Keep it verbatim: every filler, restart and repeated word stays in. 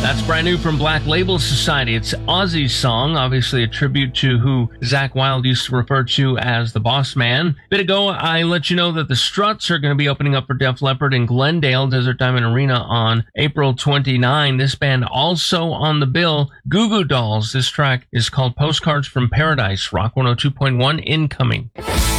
That's brand new from Black Label Society. It's Ozzy's song, obviously a tribute to who Zakk Wylde used to refer to as the Boss Man. A bit ago, I let you know that the Struts are going to be opening up for Def Leppard in Glendale Desert Diamond Arena on April twenty-ninth. This band also on the bill, Goo Goo Dolls. This track is called Postcards from Paradise. Rock one oh two point one incoming.